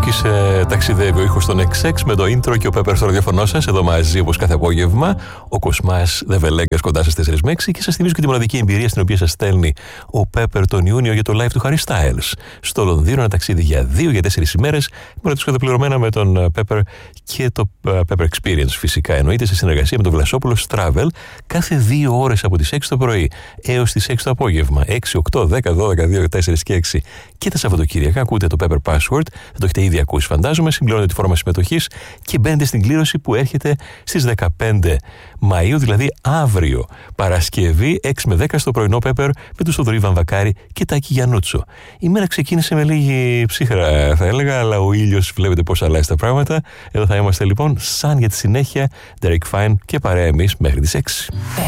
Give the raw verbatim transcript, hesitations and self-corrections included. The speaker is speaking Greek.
συνεχής ε, ταξιδεύει ο ήχος των εξ εξ με το intro και ο Πέπερ στο ραδιοφωνό σας, εδώ μαζί όπως κάθε απόγευμα. Ο Κοσμάς Δεβελέγκας κοντά στις τέσσερις με έξι και σας θυμίζω και τη μοναδική εμπειρία στην οποία σας στέλνει ο Πέπερ τον Ιούνιο για το live του Harry Styles. Στο Λονδίνο, ένα ταξίδι για δύο για τέσσερις ημέρες, με τους καταπληρωμένα με τον Πέπερ και το Pepper Experience φυσικά εννοείται, σε συνεργασία με τον Βλασόπουλος Travel, κάθε δύο ώρες από τις έξι το πρωί έως τις έξι το απόγευμα. έξι, οκτώ, δέκα, δώδεκα, δύο, τέσσερα και έξι και τα Σαββατοκύριακα ακούτε το Pepper Password, θα το έχετε ήδη ακούσει φαντάζομαι, συμπληρώνετε τη φόρμα συμμετοχής και μπαίνετε στην κλήρωση που έρχεται στις δεκαπέντε Μαΐου, δηλαδή αύριο, Παρασκευή, έξι με δέκα στο πρωινό Pepper με τον Θοδωρή Βαμβακάρη και Τάκη Γιαννούτσο. Η μέρα ξεκίνησε με λίγη ψύχρα θα έλεγα, αλλά ο ήλιος βλέπετε πώς αλλάζει τα πράγματα. Εδώ θα είμαστε λοιπόν σαν για τη συνέχεια, Derek Fine και παρέα εμείς μέχρι τις έξι.